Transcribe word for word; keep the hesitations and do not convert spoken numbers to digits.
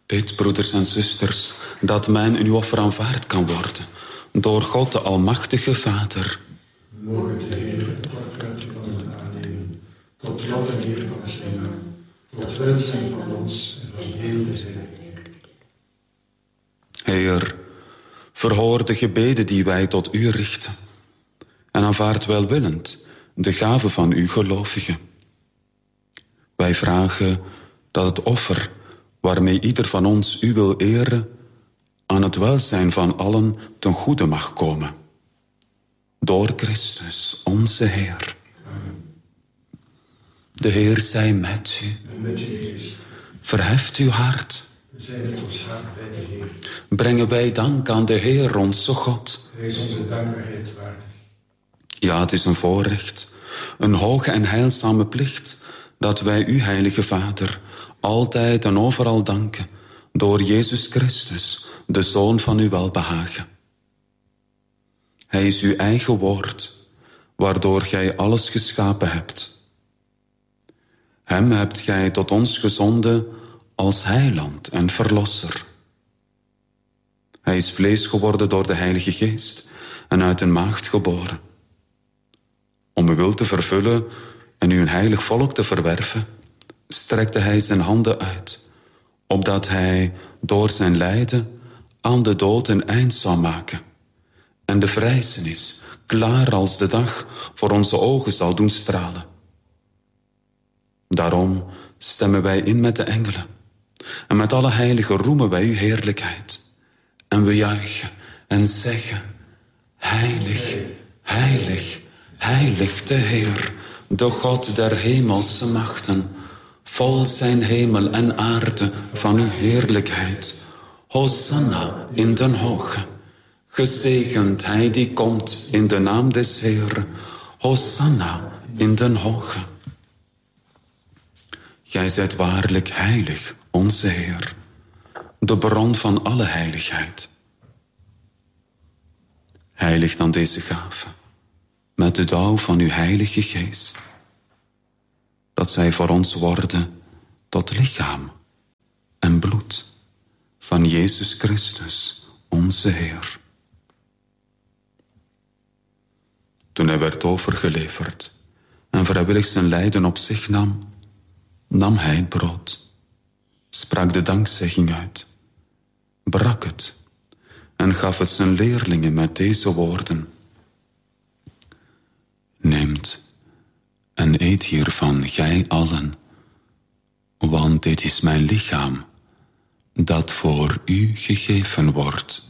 Bid, broeders en zusters, dat mijn en uw offer aanvaard kan worden door God de Almachtige Vader. Mogen de Heer het offer uit uw handen aannemen, tot lof en eer van zijn naam, tot welzijn van ons en van heel de zijne kerk. Heer, verhoor de gebeden die wij tot u richten en aanvaard welwillend de gave van uw gelovigen. Wij vragen dat het offer waarmee ieder van ons u wil eren aan het welzijn van allen ten goede mag komen. Door Christus, onze Heer. Amen. De Heer zij met u. En met uw geest. Verheft uw hart. We zijn met ons hart bij de Heer. Brengen wij dank aan de Heer, onze God. Hij is onze dankbaarheid waardig. Ja, het is een voorrecht, een hoge en heilzame plicht, dat wij u, Heilige Vader, altijd en overal danken, door Jezus Christus, de Zoon van uw welbehagen. Hij is uw eigen woord, waardoor gij alles geschapen hebt. Hem hebt gij tot ons gezonden als heiland en verlosser. Hij is vlees geworden door de Heilige Geest en uit een maagd geboren. Om uw wil te vervullen en u een heilig volk te verwerven, strekte hij zijn handen uit, opdat hij door zijn lijden aan de dood een eind zou maken en de verrijzenis klaar als de dag voor onze ogen zal doen stralen. Daarom stemmen wij in met de engelen en met alle heiligen roemen wij uw heerlijkheid. En we juichen en zeggen, heilig, heilig, heilig de Heer, de God der hemelse machten. Vol zijn hemel en aarde van uw heerlijkheid. Hosanna in den hoge. Gezegend hij die komt in de naam des Heeren. Hosanna in den hoge. Gij zijt waarlijk heilig, onze Heer, de bron van alle heiligheid. Heilig dan deze gave, met de dauw van uw heilige geest, dat zij voor ons worden tot lichaam en bloed van Jezus Christus, onze Heer. Toen hij werd overgeleverd en vrijwillig zijn lijden op zich nam, nam hij het brood, sprak de dankzegging uit, brak het en gaf het zijn leerlingen met deze woorden: Neemt en eet hiervan, gij allen, want dit is mijn lichaam, dat voor u gegeven wordt.